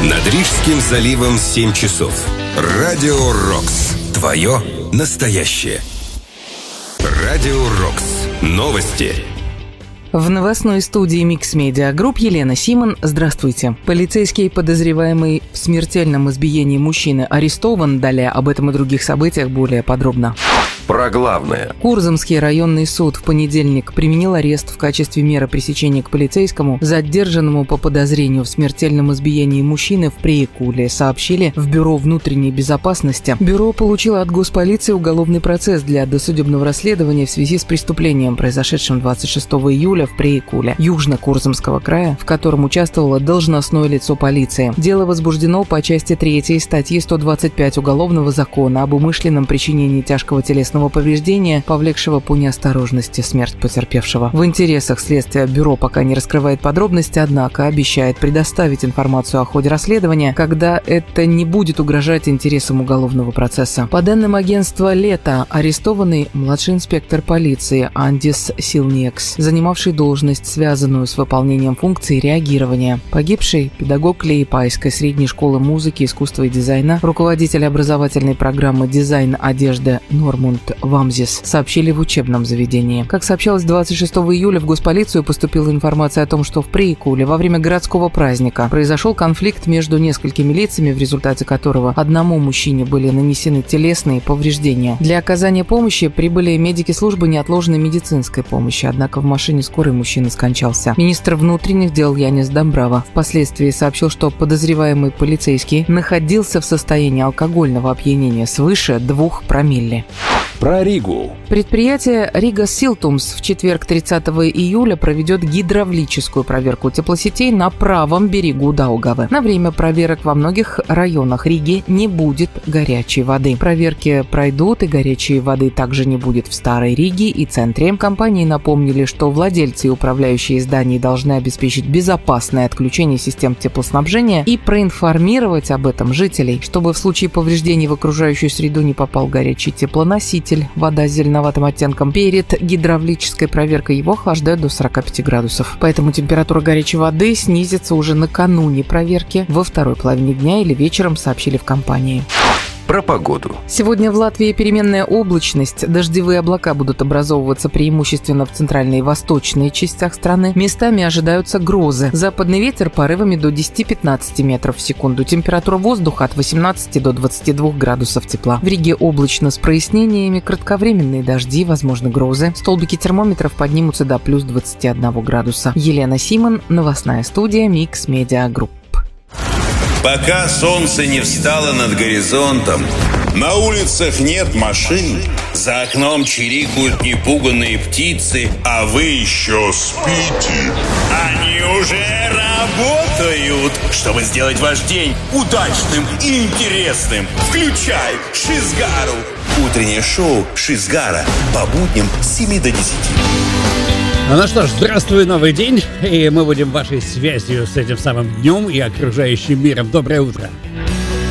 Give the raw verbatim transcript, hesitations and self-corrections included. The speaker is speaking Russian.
Над Рижским заливом семь часов. Радио Рокс. Твое настоящее. Радио Рокс. Новости. В новостной студии Mix Media Group Елена Симон. Здравствуйте. Полицейский, подозреваемый в смертельном избиении мужчины, арестован. Далее об этом и других событиях более подробно. Про главное. Курзамский районный суд в понедельник применил арест в качестве меры пресечения к полицейскому, задержанному по подозрению в смертельном избиении мужчины в Приекуле, сообщили в Бюро внутренней безопасности. Бюро получило от госполиции уголовный процесс для досудебного расследования в связи с преступлением, произошедшим двадцать шестого июля в Приекуле, Южно-Курзамского края, в котором участвовало должностное лицо полиции. Дело возбуждено по части третьей статьи сто двадцать пять Уголовного закона об умышленном причинении тяжкого телесного повреждения, повлекшего по неосторожности смерть потерпевшего. В интересах следствия бюро пока не раскрывает подробности, однако обещает предоставить информацию о ходе расследования, когда это не будет угрожать интересам уголовного процесса. По данным агентства «Лето», арестованный младший инспектор полиции Андис Силниекс, занимавший должность, связанную с выполнением функций реагирования. Погибший – педагог Лиепайской средней школы музыки, искусства и дизайна, руководитель образовательной программы «Дизайн одежды» Нормунд Вамзис, сообщили в учебном заведении. Как сообщалось, двадцать шестого июля в госполицию поступила информация о том, что в Приекуле во время городского праздника произошел конфликт между несколькими лицами, в результате которого одному мужчине были нанесены телесные повреждения. Для оказания помощи прибыли медики службы неотложной медицинской помощи, однако в машине скорой мужчина скончался. Министр внутренних дел Янис Домбрава впоследствии сообщил, что подозреваемый полицейский находился в состоянии алкогольного опьянения свыше двух промилле. Про Ригу. Предприятие Рига Силтумс в четверг тридцатого июля проведет гидравлическую проверку теплосетей на правом берегу Даугавы. На время проверок во многих районах Риги не будет горячей воды. Проверки пройдут, и горячей воды также не будет в Старой Риге и центре. Компании напомнили, что владельцы и управляющие зданий должны обеспечить безопасное отключение систем теплоснабжения и проинформировать об этом жителей, чтобы в случае повреждений в окружающую среду не попал горячий теплоноситель. Вода с зеленоватым оттенком. Перед гидравлической проверкой его охлаждают до сорока пяти градусов. Поэтому температура горячей воды снизится уже накануне проверки, во второй половине дня или вечером, сообщили в компании. Про погоду. Сегодня в Латвии переменная облачность. Дождевые облака будут образовываться преимущественно в центральной и восточной частях страны. Местами ожидаются грозы. Западный ветер порывами до десяти-пятнадцати метров в секунду. Температура воздуха от восемнадцати до двадцати двух градусов тепла. В Риге облачно с прояснениями, кратковременные дожди, возможны грозы. Столбики термометров поднимутся до плюс двадцати одного градуса. Елена Симон, новостная студия Mix Media Group. Пока солнце не встало над горизонтом, на улицах нет машин, за окном чирикают непуганные птицы, а вы еще спите. Они уже работают, чтобы сделать ваш день удачным и интересным. Включай Шизгару. Утреннее шоу Шизгара по будням с семи до десяти. Ну что ж, здравствуй, новый день, и мы будем вашей связью с этим самым днем и окружающим миром. Доброе утро.